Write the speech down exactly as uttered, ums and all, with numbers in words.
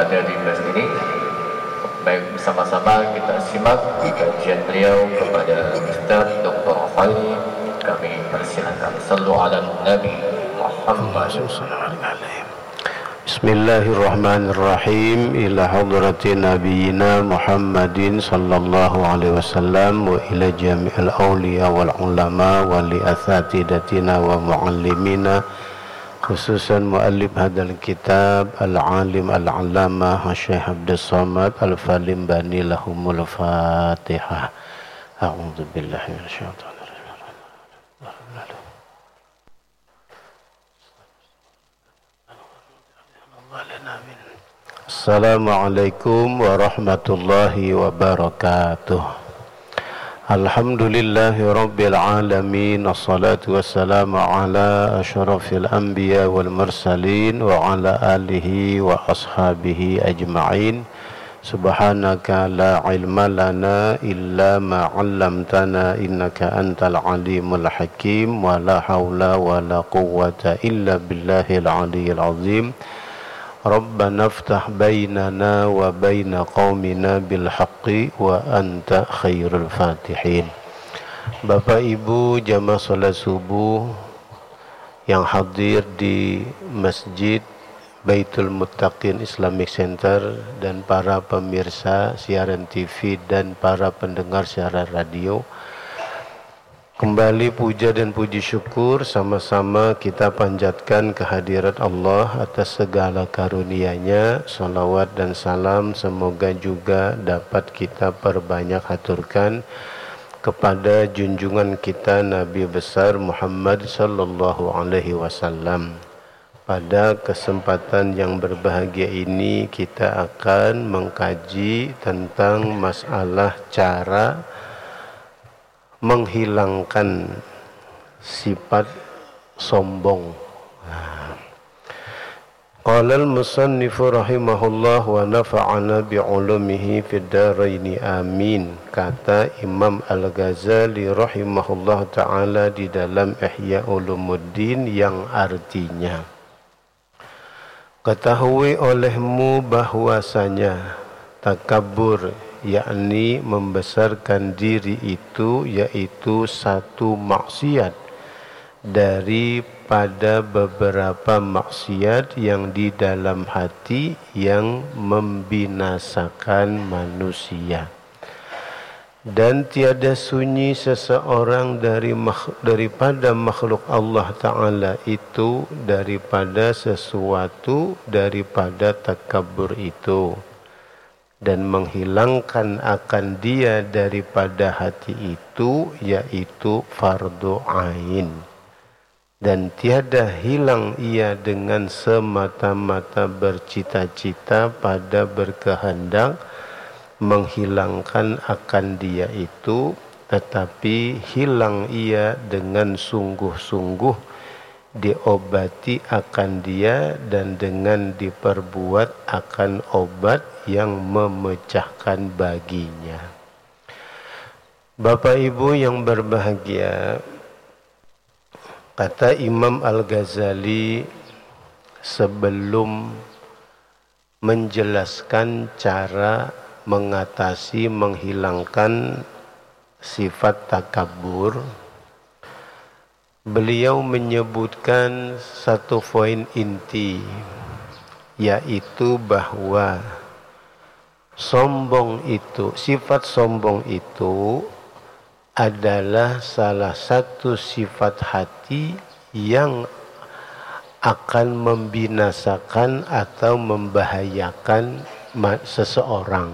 pada di kelas ini. Baik, bersama-sama kita simak kajian beliau kepada Ustaz Doktor Khairi. Kami persilakan. Sallu ala Nabi Muhammad. Bismillahirrahmanirrahim. Ila hadrati nabiyina Muhammadin sallallahu alaihi wasallam wa ila jami'il awliya wal ulama wa li asatidatina wa muallimina, khususan muallif hadal kitab al-alim al-allamah Syekh Abdus Samad al-Falim bani lahumul Fatihah. A'udzu billahi minasyaitonir rajim. Assalamualaikum warahmatullahi wabarakatuh. Alhamdulillahi rabbil alamin. Assalatu wassalamu ala asyrafil anbiya wal mursalin wa ala alihi wa ashabihi ajma'in. Subhanaka la ilma lana illa ma 'allamtana innaka antal alimul hakim. Wa la haula wa la quwwata illa billahil aliyyil azim. Rabbana aftah bainana wa baina qaumina bil haqqi wa anta khairul fatihin. Bapak Ibu jamaah salat subuh yang hadir di Masjid Baitul Muttaqin Islamic Center dan para pemirsa siaran T V dan para pendengar siaran radio, kembali puja dan puji syukur sama-sama kita panjatkan kehadirat Allah atas segala karunia-Nya. Salawat dan salam semoga juga dapat kita perbanyak haturkan kepada junjungan kita Nabi besar Muhammad sallallahu alaihi wasallam. Pada kesempatan yang berbahagia ini kita akan mengkaji tentang masalah cara menghilangkan sifat sombong. Qala al-musannifu rahimahullah wa nafa'ana bi'ulumihi fid dharaini amin. Kata Imam Al-Ghazali rahimahullah ta'ala di dalam Ihya Ulumuddin yang artinya, ketahui olehmu bahwasanya takabur, yakni membesarkan diri itu, yaitu satu maksiat daripada beberapa maksiat yang di dalam hati yang membinasakan manusia. Dan tiada sunyi seseorang dari daripada makhluk Allah Ta'ala itu daripada sesuatu daripada takabur itu, dan menghilangkan akan dia daripada hati itu yaitu fardu ain, dan tiada hilang ia dengan semata-mata bercita-cita pada berkehendak menghilangkan akan dia itu, tetapi hilang ia dengan sungguh-sungguh diobati akan dia dan dengan diperbuat akan obat yang memecahkan baginya. Bapak Ibu yang berbahagia, kata Imam Al-Ghazali sebelum menjelaskan cara mengatasi menghilangkan sifat takabur, beliau menyebutkan satu poin inti, yaitu bahwa sombong itu, sifat sombong itu adalah salah satu sifat hati yang akan membinasakan atau membahayakan seseorang.